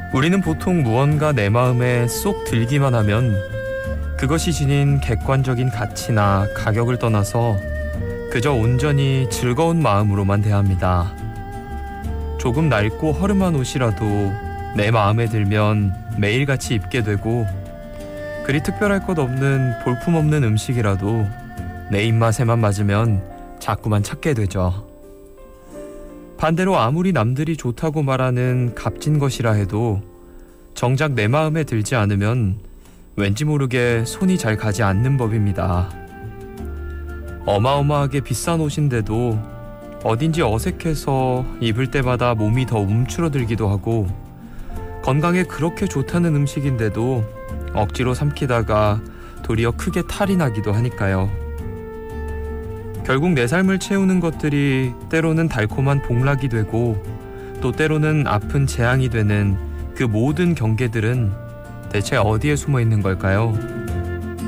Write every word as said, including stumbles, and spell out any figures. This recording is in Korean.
우리는 보통 무언가 내 마음에 쏙 들기만 하면 그것이 지닌 객관적인 가치나 가격을 떠나서 그저 온전히 즐거운 마음으로만 대합니다. 조금 낡고 허름한 옷이라도 내 마음에 들면 매일같이 입게 되고, 그리 특별할 것 없는 볼품없는 음식이라도 내 입맛에만 맞으면 자꾸만 찾게 되죠. 반대로 아무리 남들이 좋다고 말하는 값진 것이라 해도 정작 내 마음에 들지 않으면 왠지 모르게 손이 잘 가지 않는 법입니다. 어마어마하게 비싼 옷인데도 어딘지 어색해서 입을 때마다 몸이 더 움츠러들기도 하고, 건강에 그렇게 좋다는 음식인데도 억지로 삼키다가 도리어 크게 탈이 나기도 하니까요. 결국 내 삶을 채우는 것들이 때로는 달콤한 복락이 되고 또 때로는 아픈 재앙이 되는 그 모든 경계들은 대체 어디에 숨어 있는 걸까요?